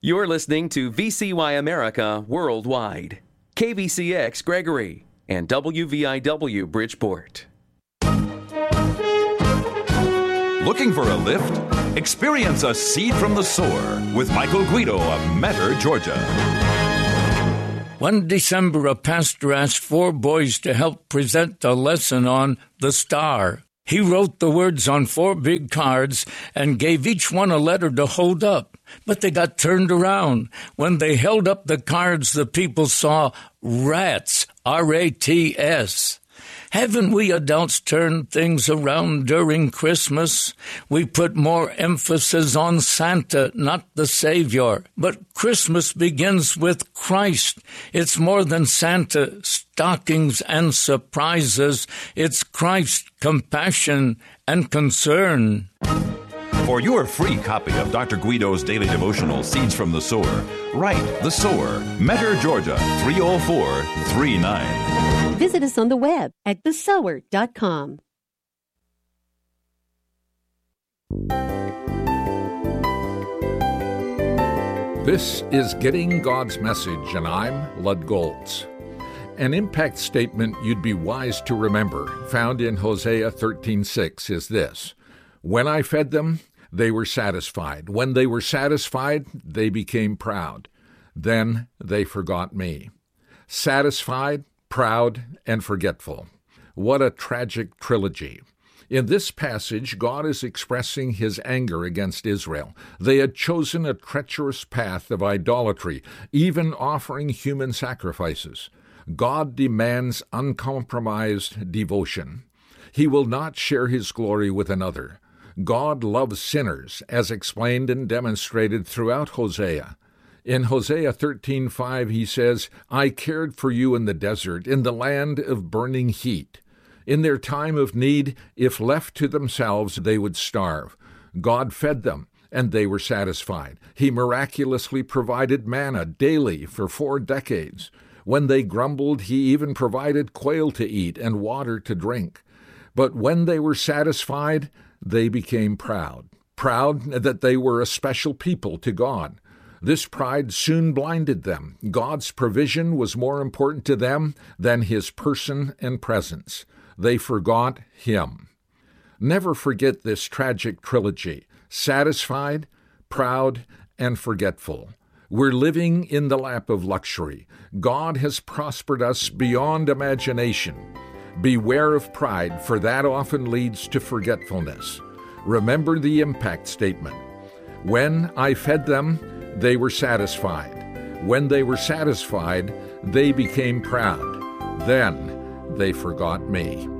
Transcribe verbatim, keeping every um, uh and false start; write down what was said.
You're listening to V C Y America Worldwide, K V C X Gregory, and W V I W Bridgeport. Looking for a lift? Experience a seed from the sower with Michael Guido of Metter, Georgia. One December, a pastor asked four boys to help present a lesson on the star. He wrote the words on four big cards and gave each one a letter to hold up. But they got turned around. When they held up the cards, the people saw rats, R A T S. Haven't we adults turned things around during Christmas? We put more emphasis on Santa, not the Savior. But Christmas begins with Christ. It's more than Santa, stockings, and surprises. It's Christ's compassion and concern. For your free copy of Doctor Guido's daily devotional, Seeds from the Sower, write The Sower, Metter, Georgia, three oh four three nine. Visit us on the web at the sower dot com. This is Getting God's Message, and I'm Lud Goltz. An impact statement you'd be wise to remember, found in Hosea thirteen six, is this: When I fed them, they were satisfied. When they were satisfied, they became proud. Then they forgot me. Satisfied, proud, and forgetful. What a tragic trilogy. In this passage, God is expressing his anger against Israel. They had chosen a treacherous path of idolatry, even offering human sacrifices. God demands uncompromised devotion. He will not share his glory with another. God loves sinners, as explained and demonstrated throughout Hosea. In Hosea thirteen five, he says, I cared for you in the desert, in the land of burning heat. In their time of need, if left to themselves, they would starve. God fed them, and they were satisfied. He miraculously provided manna daily for four decades. When they grumbled, he even provided quail to eat and water to drink. But when they were satisfied, they became proud, proud that they were a special people to God. This pride soon blinded them. God's provision was more important to them than his person and presence. They forgot him. Never forget this tragic trilogy: satisfied, proud, and forgetful. We're living in the lap of luxury. God has prospered us beyond imagination. Beware of pride, for that often leads to forgetfulness. Remember the impact statement. When I fed them, they were satisfied. When they were satisfied, they became proud. Then they forgot me.